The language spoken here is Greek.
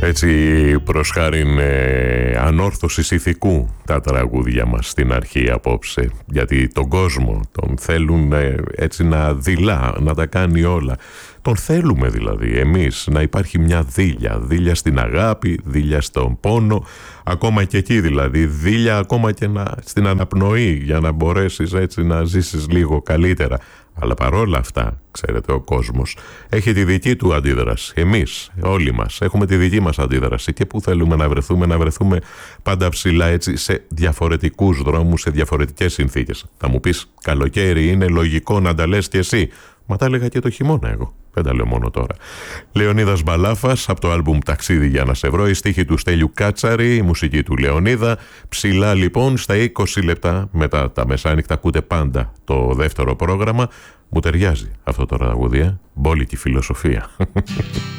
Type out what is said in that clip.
Έτσι προς χάριν ανόρθωσης ηθικού τα τραγούδια μας στην αρχή απόψε, γιατί τον κόσμο τον θέλουν έτσι να δειλά, να τα κάνει όλα. Τον θέλουμε δηλαδή εμείς να υπάρχει μια δείλια στην αγάπη, δείλια στον πόνο, ακόμα και εκεί δηλαδή, δείλια ακόμα και στην αναπνοή, για να μπορέσεις έτσι να ζήσεις λίγο καλύτερα. Αλλά παρόλα αυτά, ξέρετε, ο κόσμος έχει τη δική του αντίδραση. Εμείς, όλοι μας, έχουμε τη δική μας αντίδραση. Και που θέλουμε να βρεθούμε πάντα ψηλά, έτσι, σε διαφορετικούς δρόμους, σε διαφορετικές συνθήκες. Θα μου πεις, καλοκαίρι είναι λογικό να τα λες κι εσύ. Μα τα έλεγα και το χειμώνα εγώ. Δεν τα λέω μόνο τώρα. Λεωνίδας Μπαλάφας από το άλμπουμ «Ταξίδι για να σε βρω», η στίχη του Στέλιου Κάτσαρη, η μουσική του Λεωνίδα. Ψηλά λοιπόν στα 20 λεπτά μετά τα μεσάνυχτα ακούτε πάντα το δεύτερο πρόγραμμα. Μου ταιριάζει αυτό το τραγούδι, μπόλικη φιλοσοφία.